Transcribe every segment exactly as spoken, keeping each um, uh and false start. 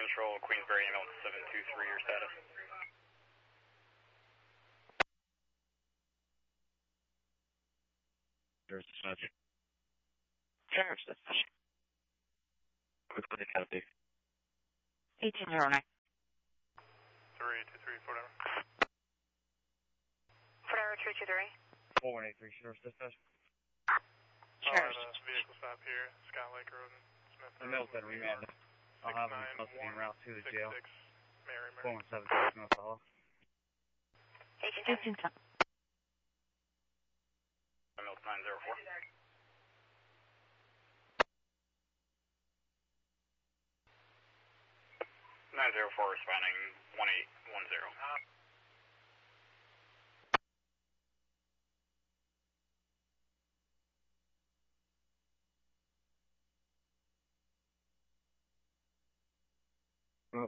Control, Queensbury ambulance seven two three, your status. There's the subject. Sheriff's dispatch. Quickly to County. eighteen oh nine. three two three, Fort Hour. Fort Hour three two three. four one eight three, Sheriff's dispatch. Sheriff's I'll have a vehicle stop here, Scott Lake Road and Smith The Road. mail's been remanded. I'll have him custody en route to the jail. Mary, four one seven zero, no follow. eighteen ten. Mills nine zero four. nine zero four responding one eight one zero. Oh.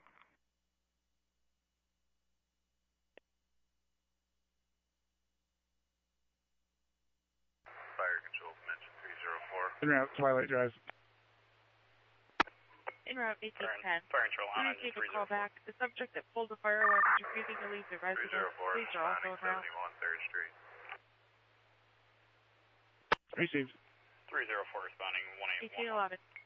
Fire control mention three zero four. En route, Twilight Drive. En route eighteen ten. Fire control We on received three a zero call four. back. The subject that pulled the fire alarm is refusing to leave the residence. Police are also en route. seventy-one third Street. Received. three zero four responding one eight one. eighteen eleven.